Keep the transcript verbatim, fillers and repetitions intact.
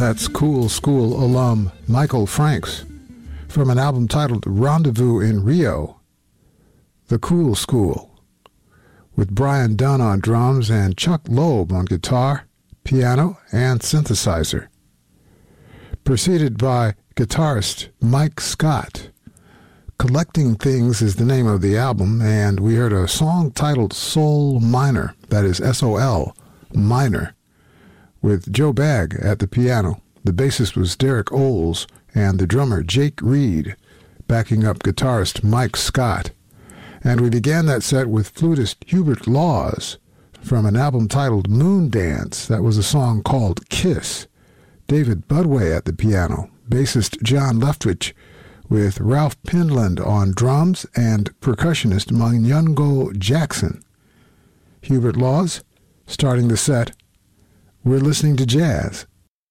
That's Cool School alum Michael Franks from an album titled Rendezvous in Rio, The Cool School, with Brian Dunn on drums and Chuck Loeb on guitar, piano, and synthesizer. Preceded by guitarist Mike Scott. Collecting Things is the name of the album, and we heard a song titled Sol Minor, that is S O L, minor, with Joe Bagg at the piano. The bassist was Derek Oles, and the drummer Jake Reed, backing up guitarist Mike Scott. And we began that set with flutist Hubert Laws from an album titled Moon Dance. That was a song called Kiss. David Budway at the piano, bassist John Leftwich, with Ralph Pinland on drums, and percussionist Manyungo Jackson. Hubert Laws starting the set. We're listening to jazz.